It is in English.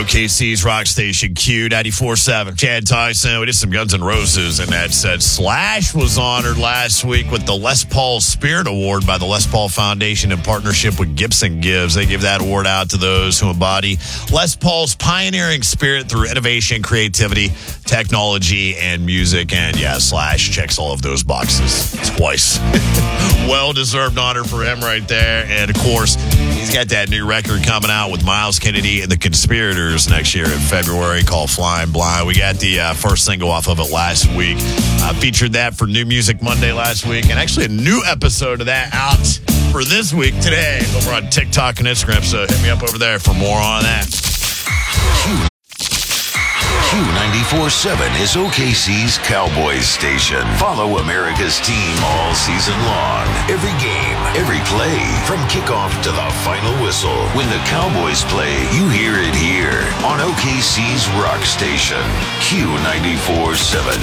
OKC's rock station Q94.7. Chad Tyson. We did some Guns N' Roses in that set. Slash was honored last week with the Les Paul Spirit Award by the Les Paul Foundation in partnership with Gibson Gives. They give that award out to those who embody Les Paul's pioneering spirit through innovation, creativity, technology, and music. And yeah, Slash checks all of those boxes twice. Well-deserved honor for him right there. And of course, he's got that new record coming out with Miles Kennedy and the Conspirators next year in February called Flying Blind. We got the first single off of it last week. I featured that for New Music Monday last week, and actually a new episode of that out for this week today over on TikTok and Instagram. So hit me up over there for more on that. Q94.7 is OKC's Cowboys station. Follow America's team all season long. Every game, every play, from kickoff to the final whistle. When the Cowboys play, you hear it here on OKC's rock station, Q94.7.